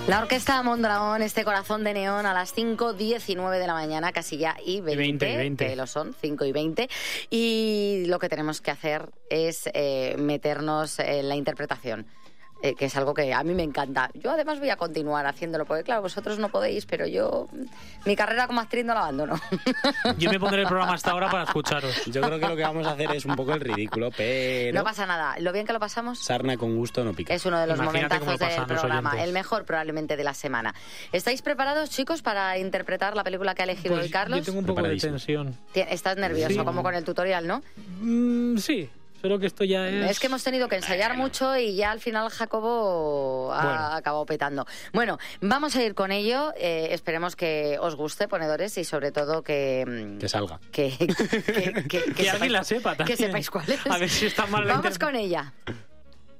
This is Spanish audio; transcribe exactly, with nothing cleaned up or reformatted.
La Orquesta Mondragón, este corazón de neón a las cinco diecinueve de la mañana, casi ya y veinte, veinte, veinte. que lo son, cinco y veinte. Y lo que tenemos que hacer es eh, meternos en la interpretación. Eh, que es algo que a mí me encanta. Yo además voy a continuar haciéndolo, porque claro, vosotros no podéis, pero yo mi carrera como actriz no la abandono. Yo me pondré el programa hasta ahora para escucharos. Yo creo que lo que vamos a hacer es un poco el ridículo, pero... No pasa nada. Lo bien que lo pasamos... Sarna con gusto no pica. Es uno de los Imagínate cómo momentazos lo pasan del los programa. oyentes. El mejor probablemente de la semana. ¿Estáis preparados, chicos, para interpretar la película que ha elegido Pues hoy Carlos? yo tengo un poco de Preparadísimo. tensión. Ti- Estás nervioso, Sí. como con el tutorial, ¿no? Mm, sí, solo que esto ya es... Es que hemos tenido que ensayar mucho y ya al final Jacobo ha Bueno. acabado petando. Bueno, vamos a ir con ello. Eh, esperemos que os guste, ponedores, y sobre todo que... Que salga. Que, que, que, que Que alguien sepáis- la sepa también. Que sepáis cuál es. A ver si está mal la Vamos interpre- con ella.